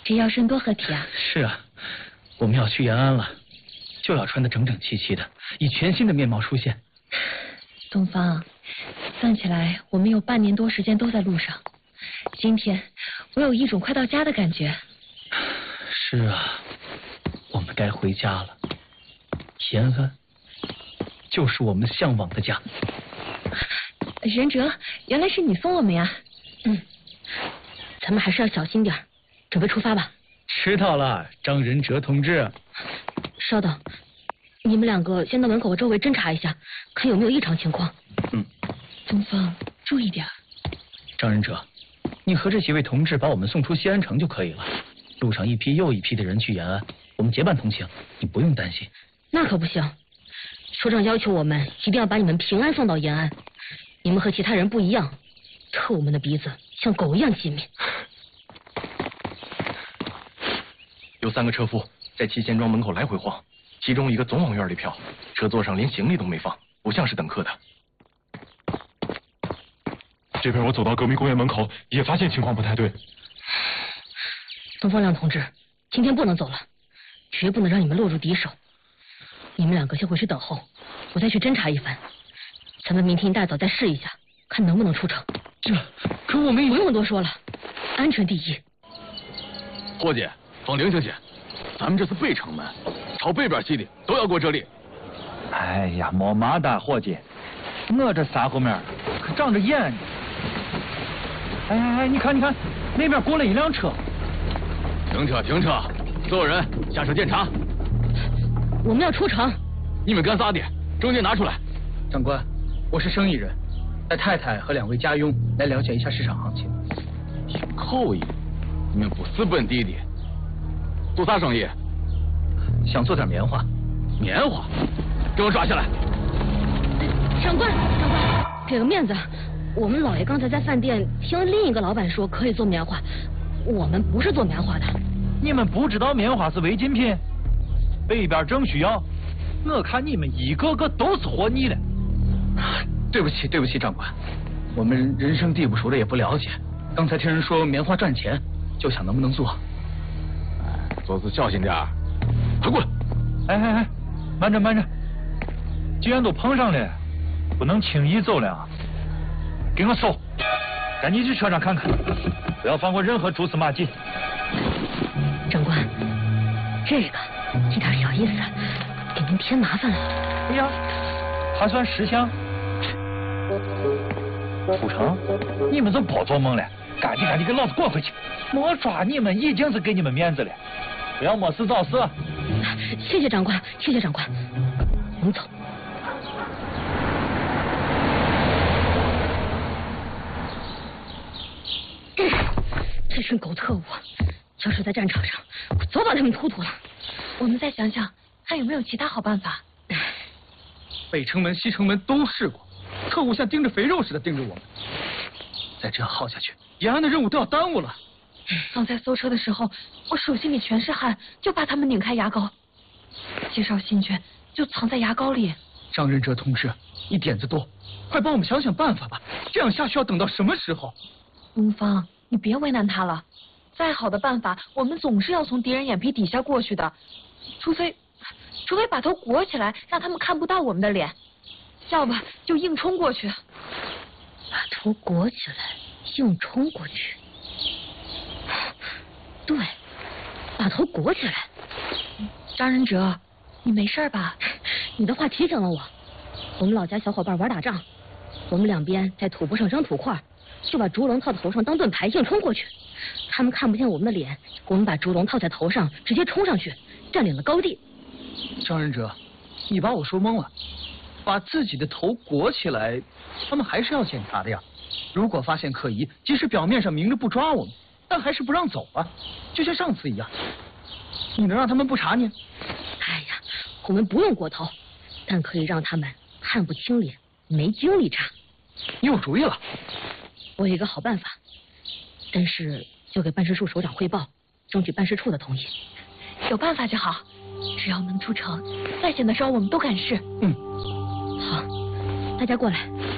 这腰身多合体啊！ 是啊，我们要去延安了，就要穿得整整齐齐的，以全新的面貌出现。 东方，算起来我们有半年多时间都在路上，今天我有一种快到家的感觉。 是啊，我们该回家了。延安就是我们向往的家。 仁哲，原来是你送我们呀。 咱们还是要小心点，准备出发吧。 知道了，张仁哲同志。 稍等，你们两个先到门口周围侦查一下，看有没有异常情况。 东方，注意点。 张仁哲，你和这几位同志把我们送出西安城就可以了。路上一批又一批的人去延安，我们结伴同行，你不用担心。 那可不行，首长要求我们一定要把你们平安送到延安。你们和其他人不一样，特务们的鼻子像狗一样机敏。 有3个车夫在七贤庄门口来回晃，其中一个总往院里飘，车座上连行李都没放，不像是等客的。 这边我走到革命公园门口，也发现情况不太对。 东方亮同志，今天不能走了，绝不能让你们落入敌手。你们2个先回去等候，我再去侦查一番。咱们明天一大早再试一下，看能不能出城。 可我们不用多说了，安全第一。 伙计，放灵醒些，咱们这是北城门，朝北边去的都要过这里。 哎呀，没嘛的，伙计，我这山后面可长着眼呢。哎，你看，那边过来一辆车。 停车，所有人下车检查。 我们要出城。 你们干啥的？证件拿出来。 长官，我是生意人，带太太和2位家佣来了解一下市场行情。 口音，你们不是本地的，做啥生意？ 想做点棉花。 棉花，给我抓下来！ 长官，给个面子，我们老爷刚才在饭店听另一个老板说可以做棉花，我们不是做棉花的。 你们不知道棉花是违禁品，北边正需要。我看你们一个个都是活腻的。 对不起，长官，我们人生地不熟的也不了解。刚才听人说棉花赚钱，就想能不能做。 做事小心点儿，快过来！ 哎，慢着，既然都碰上了，不能轻易走了啊！给我搜，赶紧去车上看看，不要放过任何蛛丝马迹。 长官，这点小意思，给您添麻烦了。 哎呀，还算识相。出城，你们就别做梦了，赶紧给老子滚回去！我抓你们已经是给你们面子了，不要没事找事。 谢谢长官，我们走。这群狗特务，要是在战场上，我早把他们突突了。 我们再想想，看有没有其他好办法。 北城门、西城门都试过，特务像盯着肥肉似的盯着我们。再这样耗下去，延安的任务都要耽误了。 刚才搜车的时候，我手心里全是汗，就怕他们拧开牙膏。介绍信卷就藏在牙膏里。 张仁哲同志，你点子多，快帮我们想想办法吧。这样下去要等到什么时候？ 东方，你别为难他了。再好的办法，我们总是要从敌人眼皮底下过去的，除非把头裹起来，让他们看不到我们的脸，要不就硬冲过去。 把头裹起来，硬冲过去。对，把头裹起来。 张仁哲，你没事吧？ 你的话提醒了我。我们老家小伙伴玩打仗，我们两边在土坡上扔土块，就把竹笼套头上当盾牌，硬冲过去。他们看不见我们的脸，我们把竹笼套在头上，直接冲上去，占领了高地。 张仁哲，你把我说懵了。把自己的头裹起来，他们还是要检查的呀。如果发现可疑，即使表面上明着不抓我们，但还是不让走啊，就像上次一样。你能让他们不查你？ 哎呀，我们不用裹头，但可以让他们看不清脸，没精力查。 你有主意了？ 我有一个好办法，但是就给办事处首长汇报，争取办事处的同意。 有办法就好，只要能出城，再险的时候我们都敢试。 好，大家过来。